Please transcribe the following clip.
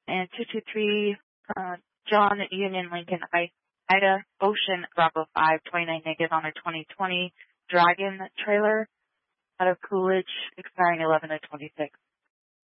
And 223, John Union Lincoln Ida Ocean Bravo 5, 29 negative on a 2020 Dragon trailer out of Coolidge, expiring 11 of 26.